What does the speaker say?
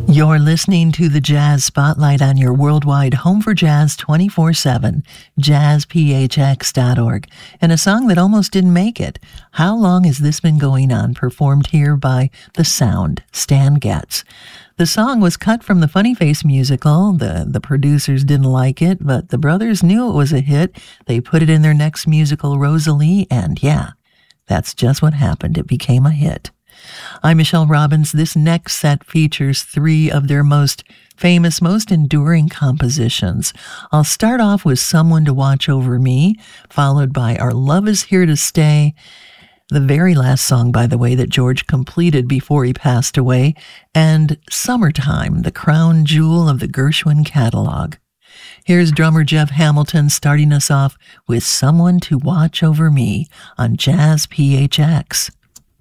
You're listening to the Jazz Spotlight on your worldwide home for jazz 24/7, jazzphx.org, and a song that almost didn't make it. How long has this been going on? Performed here by The Sound, Stan Getz. The song was cut from the Funny Face musical. The producers didn't like it, but the brothers knew it was a hit. They put it in their next musical, Rosalie, and yeah, that's just what happened. It became a hit. I'm Michelle Robbins. This next set features three of their most famous, most enduring compositions. I'll start off with Someone to Watch Over Me, followed by Our Love Is Here to Stay, the very last song, by the way, that George completed before he passed away, and Summertime, the crown jewel of the Gershwin catalog. Here's drummer Jeff Hamilton starting us off with Someone to Watch Over Me on Jazz PHX.